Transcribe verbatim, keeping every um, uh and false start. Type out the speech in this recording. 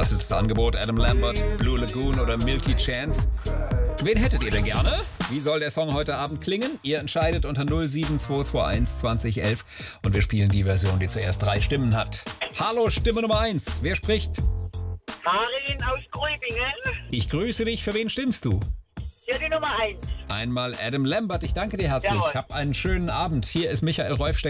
Das ist das Angebot. Adam Lambert, Blue Lagoon oder Milky Chance. Wen hättet ihr denn gerne? Wie soll der Song heute Abend klingen? Ihr entscheidet unter null sieben zwei zwei eins zwanzig elf und wir spielen die Version, die zuerst drei Stimmen hat. Hallo, Stimme Nummer eins. Wer spricht? Karin aus Gröbingen. Ich grüße dich. Für wen stimmst du? Ja, die Nummer eins. Einmal Adam Lambert. Ich danke dir herzlich. Jawohl. Hab einen schönen Abend. Hier ist Michael Rolfstein.